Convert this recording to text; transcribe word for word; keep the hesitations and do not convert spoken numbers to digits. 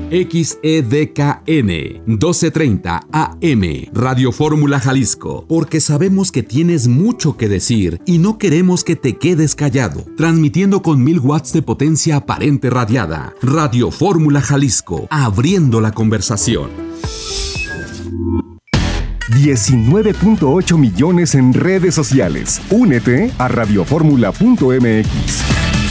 X E D K N doce treinta A M, Radio Fórmula Jalisco, porque sabemos que tienes mucho que decir y no queremos que te quedes callado. Transmitiendo con mil watts de potencia aparente radiada. Radio Fórmula Jalisco, abriendo la conversación. diecinueve punto ocho millones en redes sociales. Únete a radioformula punto m x.